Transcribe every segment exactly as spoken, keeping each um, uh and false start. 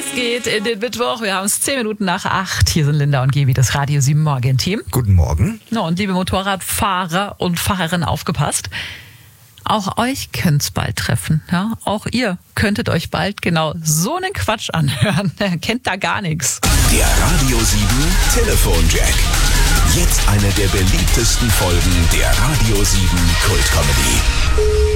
geht in den Mittwoch. Wir haben es zehn Minuten nach acht. Hier sind Linda und Gaby, das Radio sieben Morgen-Team. Guten Morgen. No, und liebe Motorradfahrer und Fahrerinnen, aufgepasst. Auch euch könnte bald treffen. Ja? Auch ihr könntet euch bald genau so einen Quatsch anhören. Kennt da gar nichts. Der Radio sieben Telefonjack. Jetzt eine der beliebtesten Folgen der Radio sieben Kult-Comedy.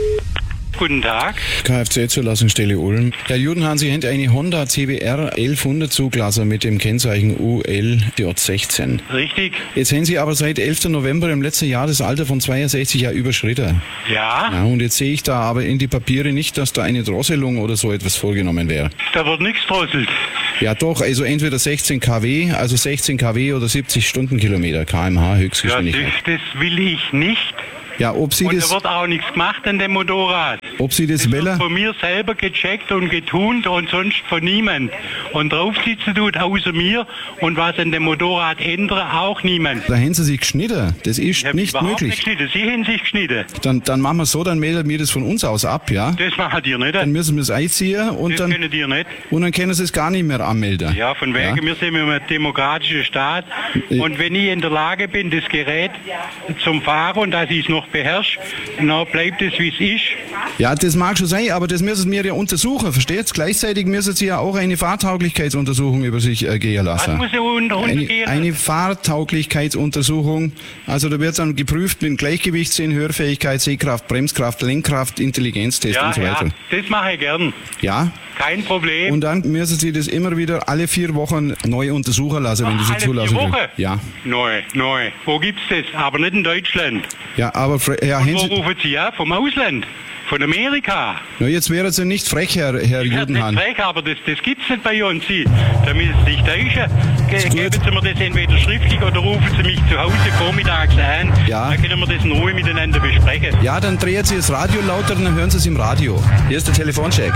Guten Tag. Kfz-Zulassungsstelle Ulm. Herr Judenhahn, Sie haben eine Honda C B R elfhundert zugelassen mit dem Kennzeichen U L J sechzehn. Richtig. Jetzt haben Sie aber seit elften November im letzten Jahr das Alter von zweiundsechzig Jahren überschritten. Ja. Ja. Und jetzt sehe ich da aber in die Papiere nicht, dass da eine Drosselung oder so etwas vorgenommen wäre. Da wird nichts drosselt. Ja doch, also entweder sechzehn Kilowatt, also sechzehn Kilowatt oder siebzig Stundenkilometer, Kmh Höchstgeschwindigkeit. Ja, das, das will ich nicht. Ja, ob Sie und das... da wird auch nichts gemacht an dem Motorrad. Ob Sie das, das wollen? wird von mir selber gecheckt und getunt und sonst von niemand. Und drauf sitzen tut außer mir und was an dem Motorrad ändert, auch niemand. Da haben Sie sich geschnitten. Das ist Ich hab nicht überhaupt möglich. Nicht geschnitten. Sie haben sich geschnitten. Dann, dann machen wir es so, dann melden wir das von uns aus ab, ja? Das machen die nicht. Dann müssen wir es einziehen und das dann, können die nicht. und dann können Sie es gar nicht mehr anmelden. Ja, von wegen, Ja? wir sind ja ein demokratischer Staat. Und wenn ich in der Lage bin, das Gerät zum Fahren und dass ich es noch beherrsche, dann bleibt es, wie es ist. Ja, das mag schon sein, aber das müssen wir ja untersuchen, versteht? Gleichzeitig müssen Sie ja auch eine Fahrtauglichkeitsuntersuchung über sich äh, gehen Was lassen. muss ich unter, Eine, untergehen? eine Fahrtauglichkeitsuntersuchung, also da wird dann geprüft mit Gleichgewichtssinn, Hörfähigkeit, Sehkraft, Bremskraft, Lenkkraft, Intelligenztest ja, und so weiter. Ja, das mache ich gern. Ja? Kein Problem. Und dann müssen Sie das immer wieder alle vier Wochen neu untersuchen lassen, wenn Ach, Sie alle zulassen vier können. Wochen? Ja. Neu, neu. Wo gibt's das? Aber nicht in Deutschland. Ja, aber Fre- Herr Und wo Hense, rufen Sie ja? Vom Ausland. Von Amerika. na, jetzt wären Sie nicht frech, Herr, Herr Ich werde nicht Judenhahn. frech, aber das, das gibt's nicht bei uns. Sie, da müssen Sie sich täuschen. Ge gut. geben Sie mir das entweder schriftlich oder rufen Sie mich zu Hause vormittags an. Ja. Dann können wir das in Ruhe miteinander besprechen. Ja, dann drehen Sie das Radio lauter, dann hören Sie es im Radio. Hier ist der Telefoncheck.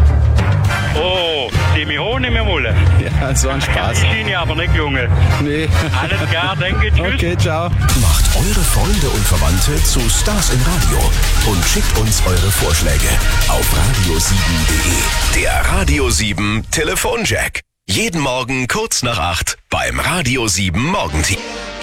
Oh, Sie mich auch nicht mehr wollen. Ja, so ein Spaß. Das ist Ihnen aber nicht gelungen. Nee. Alles klar, danke, tschüss. Okay, ciao. Macht eure Freunde und Verwandte zu Stars im Radio und schickt uns eure Vorschläge auf radio sieben punkt de. Der Radio sieben Telefonjack. Jeden Morgen kurz nach acht beim Radio sieben Morgenteam.